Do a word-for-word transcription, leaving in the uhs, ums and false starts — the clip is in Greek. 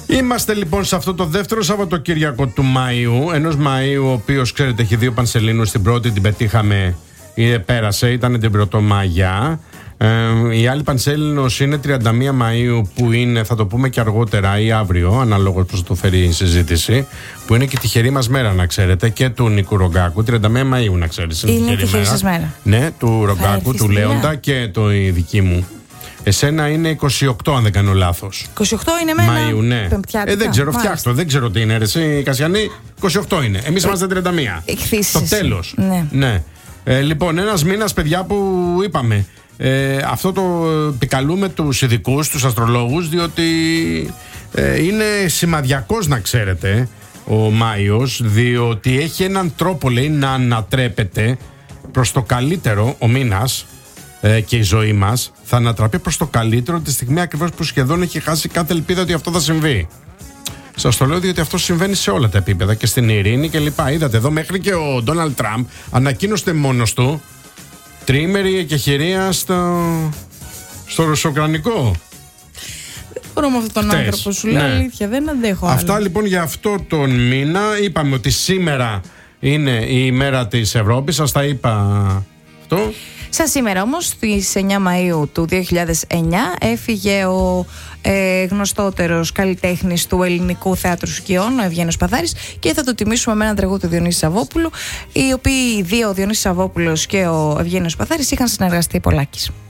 Είμαστε λοιπόν σε αυτό το δεύτερο Σαββατοκύριακο του Μαΐου. Ενός Μαΐου ο οποίος, ξέρετε, έχει δύο Πανσελίνους. Στην πρώτη την πετύχαμε, πέρασε, ήταν την Πρωτομαγιά. Ε, η άλλη Πανσέλινος είναι τριάντα μία Μαΐου, που είναι, θα το πούμε και αργότερα ή αύριο, αναλόγως πώς το φέρει η συζήτηση, που είναι και τυχερή μας μέρα, να ξέρετε, και του Νίκου Ρογκάκου. τριάντα μία Μαΐου, να ξέρεις. Είναι, είναι τυχερή σας μέρα. Ναι, του Ρογκάκου, του Λέοντα και το η δική μου. Εσένα είναι είκοσι οκτώ, αν δεν κάνω λάθος. είκοσι οκτώ είναι μένα. Μαΐου, ναι. Ε, δεν ξέρω, φτιάξτε. Δεν ξέρω τι είναι, ρε, εσύ, Κασιανή. είκοσι οκτώ είναι. Εμείς είμαστε τριάντα μία. Εκθήσεις. Το τέλος. Ναι. ναι. Ε, λοιπόν, ένας μήνας, παιδιά, που είπαμε. Ε, αυτό το επικαλούμε τους ειδικούς, τους αστρολόγους, διότι ε, είναι σημαδιακός, να ξέρετε, ο Μάιος, διότι έχει έναν τρόπο, λέει, να ανατρέπεται προς το καλύτερο ο μήνας, ε, και η ζωή μας θα ανατραπεί προς το καλύτερο τη στιγμή ακριβώς που σχεδόν έχει χάσει κάθε ελπίδα ότι αυτό θα συμβεί. Σας το λέω διότι αυτό συμβαίνει σε όλα τα επίπεδα και στην ειρήνη και λοιπά. Είδατε εδώ, μέχρι και ο Ντόναλντ Τραμπ ανακοίνωσε μόνος του τριήμερη εκεχηρία στο, στο ρωσοκρανικό. Δεν μπορώ με αυτόν τον άνθρωπο, σου λέω, ναι. Αλήθεια, δεν αντέχω. Αυτά άλλο. Λοιπόν για αυτό τον μήνα. Είπαμε ότι σήμερα είναι η ημέρα της Ευρώπης. Σας τα είπα αυτό. Σαν σήμερα όμως, στις εννιά Μαΐου του δύο χιλιάδες εννιά, έφυγε ο ε, γνωστότερος καλλιτέχνης του ελληνικού θεάτρου σκιών, ο Ευγένιος Παθάρης, και θα το τιμήσουμε με έναν τραγούδι του Διονύση Σαββόπουλου, οι οποίοι οι δύο, ο Διονύσης Σαββόπουλος και ο Ευγένιος Παθάρης, είχαν συνεργαστεί πολλάκις.